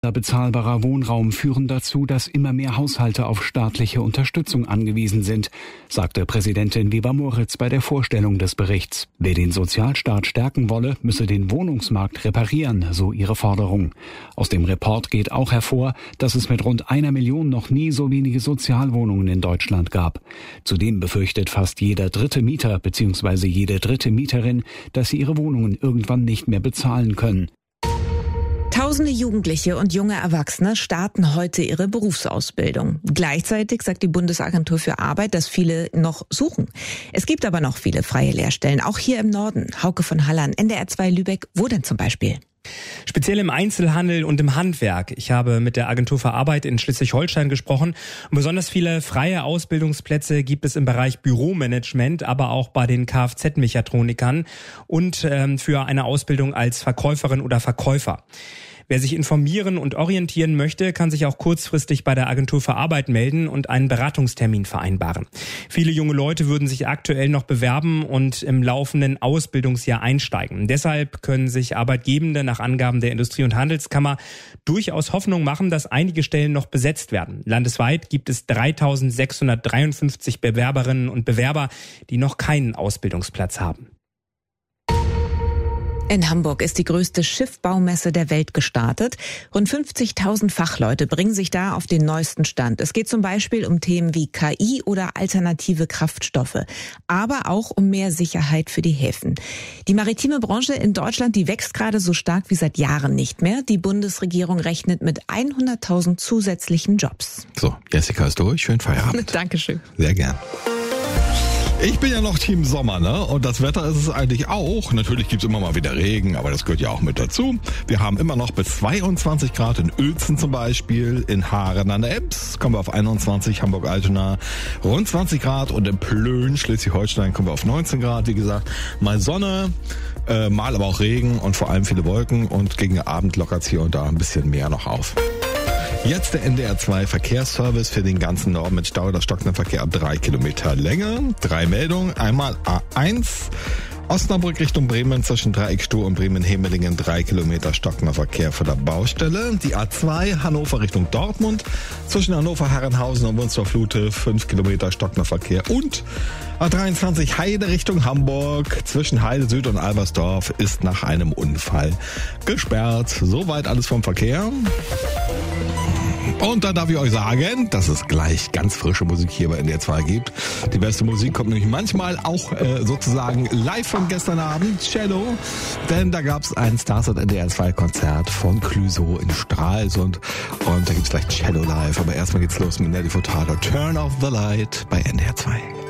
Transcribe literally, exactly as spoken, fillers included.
Bezahlbarer Wohnraum führen dazu, dass immer mehr Haushalte auf staatliche Unterstützung angewiesen sind, sagte Präsidentin Weber-Moritz bei der Vorstellung des Berichts. Wer den Sozialstaat stärken wolle, müsse den Wohnungsmarkt reparieren, so ihre Forderung. Aus dem Report geht auch hervor, dass es mit rund einer Million noch nie so wenige Sozialwohnungen in Deutschland gab. Zudem befürchtet fast jeder dritte Mieter bzw. jede dritte Mieterin, dass sie ihre Wohnungen irgendwann nicht mehr bezahlen können. Tausende Jugendliche und junge Erwachsene starten heute ihre Berufsausbildung. Gleichzeitig sagt die Bundesagentur für Arbeit, dass viele noch suchen. Es gibt aber noch viele freie Lehrstellen, auch hier im Norden. Hauke von Halland, N D R zwei Lübeck, wo denn zum Beispiel? Speziell im Einzelhandel und im Handwerk. Ich habe mit der Agentur für Arbeit in Schleswig-Holstein gesprochen. Und besonders viele freie Ausbildungsplätze gibt es im Bereich Büromanagement, aber auch bei den Kfz-Mechatronikern und ähm, für eine Ausbildung als Verkäuferin oder Verkäufer. Wer sich informieren und orientieren möchte, kann sich auch kurzfristig bei der Agentur für Arbeit melden und einen Beratungstermin vereinbaren. Viele junge Leute würden sich aktuell noch bewerben und im laufenden Ausbildungsjahr einsteigen. Deshalb können sich Arbeitgebende nach Angaben der Industrie- und Handelskammer durchaus Hoffnung machen, dass einige Stellen noch besetzt werden. Landesweit gibt es dreitausendsechshundertdreiundfünfzig Bewerberinnen und Bewerber, die noch keinen Ausbildungsplatz haben. In Hamburg ist die größte Schiffbaumesse der Welt gestartet. Rund fünfzigtausend Fachleute bringen sich da auf den neuesten Stand. Es geht zum Beispiel um Themen wie K I oder alternative Kraftstoffe, aber auch um mehr Sicherheit für die Häfen. Die maritime Branche in Deutschland, die wächst gerade so stark wie seit Jahren nicht mehr. Die Bundesregierung rechnet mit hunderttausend zusätzlichen Jobs. So, Jessica ist durch. Schönen Feierabend. Dankeschön. Sehr gern. Ich bin ja noch Team Sommer, ne? Und das Wetter ist es eigentlich auch. Natürlich gibt's immer mal wieder Regen, aber das gehört ja auch mit dazu. Wir haben immer noch bis zweiundzwanzig Grad in Uelzen zum Beispiel, in Haaren an der Ems kommen wir auf einundzwanzig, Hamburg-Altona rund zwanzig Grad und in Plön, Schleswig-Holstein kommen wir auf neunzehn Grad. Wie gesagt, mal Sonne, äh, mal aber auch Regen und vor allem viele Wolken und gegen Abend lockert's hier und da ein bisschen mehr noch auf. Jetzt der N D R zwei Verkehrsservice für den ganzen Norden mit Stau oder stockender Verkehr ab drei Kilometer Länge. Drei Meldungen. Einmal A eins. Osnabrück Richtung Bremen zwischen Dreieckstuhl und Bremen-Hemelingen drei Kilometer stockender Verkehr vor der Baustelle. Die A zwei Hannover Richtung Dortmund zwischen Hannover-Herrenhausen und Wunstorf-Lute fünf Kilometer stockender Verkehr. Und A dreiundzwanzig Heide Richtung Hamburg zwischen Heide Süd und Albersdorf ist nach einem Unfall gesperrt. Soweit alles vom Verkehr. Und dann darf ich euch sagen, dass es gleich ganz frische Musik hier bei N D R zwei gibt. Die beste Musik kommt nämlich manchmal auch äh, sozusagen live von gestern Abend, Cello. Denn da gab es ein Stars at N D R zwei Konzert von Clüso in Stralsund. Und da gibt es gleich Cello live. Aber erstmal geht's los mit Nelly Furtado. Turn off the light bei N D R zwei.